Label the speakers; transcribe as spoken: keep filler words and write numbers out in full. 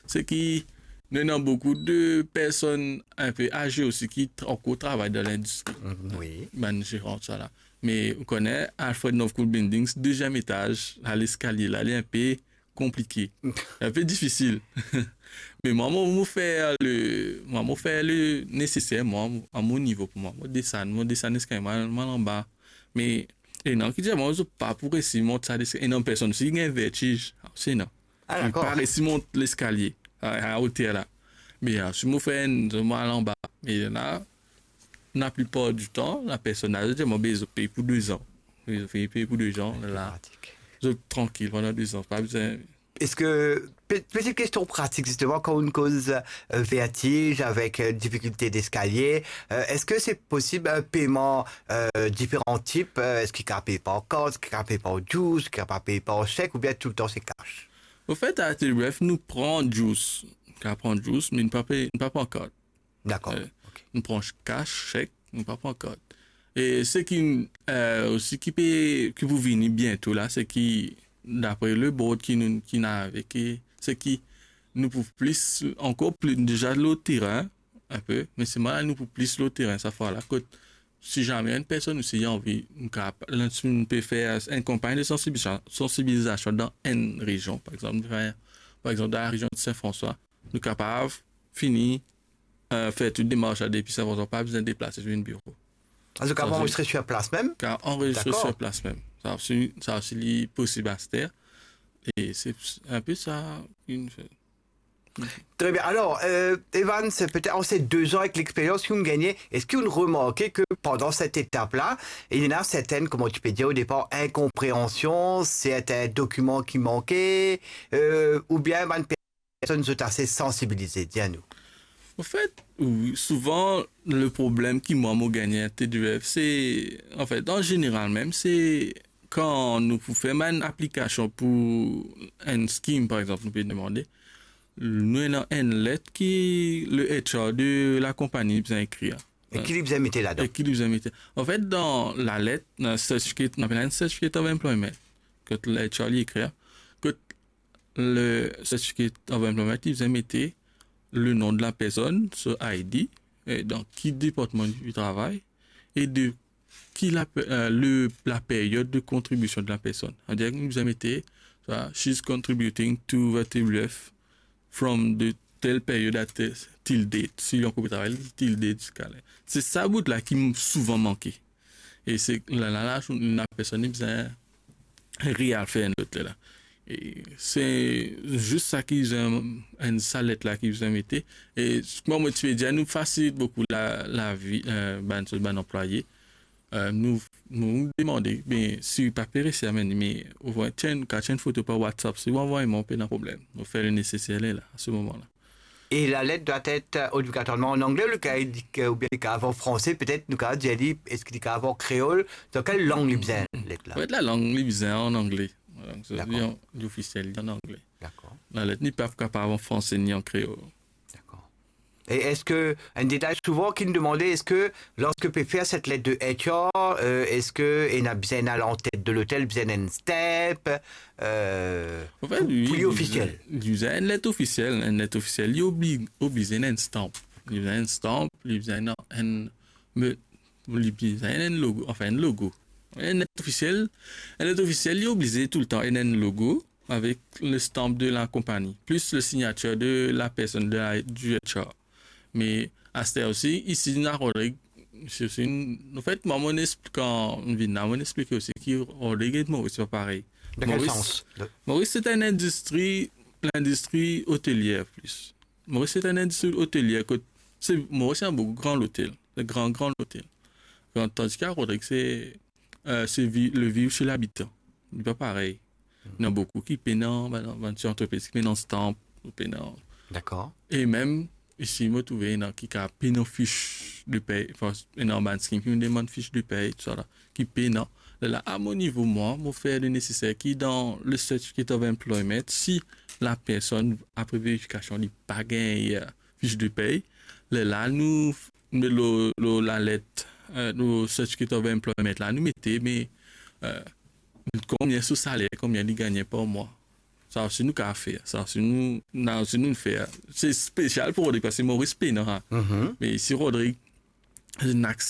Speaker 1: c'est qu'il y a beaucoup de personnes un peu âgées aussi qui tra- encore travaillent dans l'industrie.
Speaker 2: Mhm, oui.
Speaker 1: Ben, gérant ça là. Mais on connaît Alfred Northcote Buildings, deuxième étage, à l'escalier là, il est un peu compliqué, un peu difficile. Mais moi, moi, moi, faire le, moi, moi, faire le nécessaire, moi, à mon niveau pour moi. Moi, descends, moi, descends l'escalier, moi, moi, en bas. Mais, et non, qui dit, moi, je pas pour essayer de monter ça l'escalier. Et non, personne, si il y a un vertige, c'est non.
Speaker 2: Ah,
Speaker 1: Je
Speaker 2: d'accord.
Speaker 1: pas essayer de monter l'escalier, à, à hauteur là. Mais, euh, si moi, fais, moi, en bas. Mais là, la plupart du temps, la personne a dit, moi, ben, je paye pour deux ans. Je paye pour deux ans,
Speaker 2: C'est
Speaker 1: là.
Speaker 2: pratique.
Speaker 1: Je tranquille pendant deux ans, pas besoin.
Speaker 2: Est-ce que, pe- petite question pratique justement, quand on cause euh, vertige avec euh, difficulté d'escalier, euh, est-ce que c'est possible un paiement euh, différents types? euh, Est-ce qu'il est payé par carte, est-ce qu'il est payé par juice, est-ce qu'il est payé par chèque ou bien tout le temps c'est cash?
Speaker 1: Au fait, à T B F, nous prenons juice. Nous prenons juice, mais nous ne payons pas en carte.
Speaker 2: D'accord.
Speaker 1: Euh,
Speaker 2: Ok.
Speaker 1: Nous prenons cash, chèque, nous ne payons pas en carte. Et ce qui, euh, aussi qui peut, qui vous venez bientôt là, c'est qui, d'après le board qui nous, qui n'a avec, et c'est qui nous pour plus, encore plus, déjà le terrain, un peu, mais c'est mal, nous pour plus le terrain, ça fait là, que si jamais une personne aussi a envie, on peut faire une campagne de sensibilisation, sensibilisation dans une région, par exemple, faire- par exemple, dans la région de Saint-François, nous sommes capables, finir, euh, faire toute démarche à depuis Saint-François, pas besoin de déplacer sur un bureau.
Speaker 2: En tout cas,
Speaker 1: Ça,
Speaker 2: vous
Speaker 1: c'est-
Speaker 2: enregistrez sur place même?
Speaker 1: Car enregistrer
Speaker 2: D'accord.
Speaker 1: sur place même. Ça aussi, ça aussi li- possible à se faire. Et c'est un peu ça une fait.
Speaker 2: Très bien. Alors, euh, Evan, c'est peut-être en ces deux ans avec l'expérience que vous gagnez, est-ce que vous remarquez que pendant cette étape-là, il y en a certaines, comment tu peux dire au départ, incompréhensions, certains documents qui manquaient, euh, ou bien ben, personnes sont assez sensibilisées, dis-nous.
Speaker 1: En fait, oui, souvent, le problème qui, moi, m'a gagné à T deux F, c'est, en fait, en général même, c'est quand nous faisons une application pour un scheme, par exemple, nous pouvons demander, nous avons une lettre qui, le H R de la compagnie besoin écrire.
Speaker 2: Et qui vous a mis là-dedans?
Speaker 1: Et qui nous a mis. En fait, dans la lettre, dans le certificate, on appelle un certificate of employment, que le H R écrit, que le certificate of employment, il vous a mis le nom de la personne, ce I D, et dans qui département du travail, et de qui la, euh, le, la période de contribution de la personne. C'est-à-dire que nous avons mis, she's contributing to the T W F from the telle période à telle, till date. Si on peut travailler, till date jusqu'à là. C'est ça bout là qui m'a souvent manqué. Et c'est là, là, là, la personne, il besoin rien faire un autre là. Et c'est juste ça qu'ils ont, une salette là qu'ils ont mis. Et moi, moi, tu veux dire, nous facilite beaucoup la, la vie, euh, ben, ben, employé. Euh, nous, nous demander, ben, si pas réussi à mener, mais, on voit, tiens, quand tu as une photo par WhatsApp, si vous envoyez mon peu, pas de problème. On fait le nécessaire là, à ce moment-là.
Speaker 2: Et la lettre doit être obligatoirement en anglais, le cas indique, ou bien le cas en français, peut-être, le cas dit, est-ce qu'il y a en créole, dans quelle langue il besoin, lettre là?
Speaker 1: Ouais, la langue, il besoin en anglais. Donc, c'est
Speaker 2: D'accord.
Speaker 1: l'officiel en anglais.
Speaker 2: D'accord.
Speaker 1: La lettre n'est pas capable en français ni en créole.
Speaker 2: D'accord. Et est-ce que, un détail souvent qui nous demandait, est-ce que lorsque peut faire cette lettre de H R, euh, est-ce qu'il a besoin d'aller en tête de l'hôtel, besoin d'un step, euh,
Speaker 1: En fait, lui,
Speaker 2: plus officiel?
Speaker 1: Il a une lettre officielle. Une lettre officielle, il oblige, oblige un stamp. Il a un stamp, il a un, un, il a un logo, enfin un logo. Une lettre officielle, une lettre officielle, il est obligé tout le temps un logo avec le stamp de la compagnie, plus le signature de la personne de la, du H R. Mais à ce aussi, ici, dans Rodrigue, en fait, moi, mon explique, quand on vient, on explique aussi que Rodrigue et Maurice, c'est pas pareil.
Speaker 2: De quel
Speaker 1: Maurice,
Speaker 2: sens? De...
Speaker 1: Maurice, c'est une industrie, l'industrie hôtelière plus. Maurice, c'est une industrie hôtelière. Que, c'est, Maurice, c'est un beau grand hôtel. C'est un grand, grand hôtel. Tandis qu'à Rodrigue, c'est, euh, c'est vi, le vivre chez l'habitant. C'est pas pareil. Il y en a beaucoup qui peinent dans une entreprise, qui peinent dans stamp, peinent.
Speaker 2: D'accord.
Speaker 1: Et même, ici, je me trouvais dans qui a payé nos fiches de paie, enfin, un ban scheme qui me demande fiches de paie, tout ça là, qui paye non. Là, à mon niveau, moi, je fais le nécessaire qui, dans le certificate of employment, si la personne, après vérification, n'a pas gagné fiche de paie, là, nous, le, le, la lettre, euh, le certificate of employment, là, nous mettons, mais, euh, combien sous salaire, combien il gagne par mois. Ça aussi nous qu'à faire. Ça aussi nous, non, aussi nous faire. C'est spécial pour Rodrigue parce que c'est Maurice Pénard.
Speaker 2: Mhm.
Speaker 1: Mais ici, Rodrigue,